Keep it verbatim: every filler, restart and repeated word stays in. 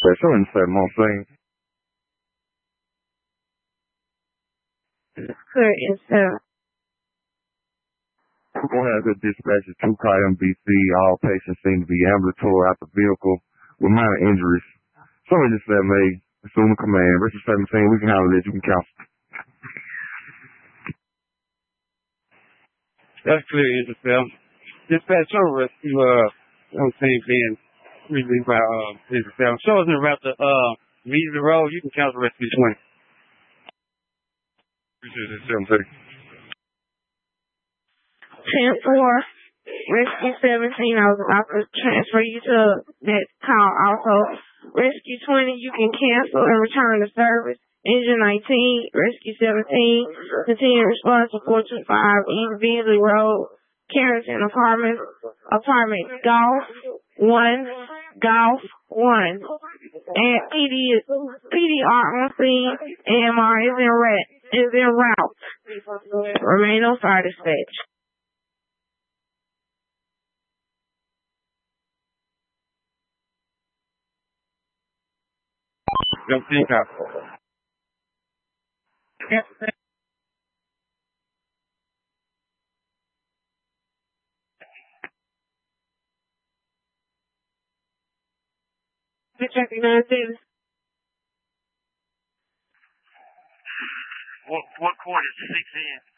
Special in Montagne. Clear in seven. One has a dispatch of two car M B C. All patients seem to be ambulatory out the vehicle with minor injuries. Someone just said, may assume the command. Richard seventeen, we can handle this. You can counsel. That's clear, Israel. Dispatch over rescue, uh, I'm saying, being relieved by, uh, Israel. Show us about the, uh, Measly Road. You can counsel rescue twenty. Richard seventeen. ten four, Rescue seventeen, I was about to transfer you to that call also. Rescue twenty, you can cancel and return to service. Engine nineteen, Rescue seventeen, continue response to four two five East Beasley Road, Carrington Apartments, Apartment Golf one, Golf one. And P D, P D R on scene, A M R is in red, is en route. Remain on fire dispatch. Don't think up. Checking nine Davis. What, what court is six in?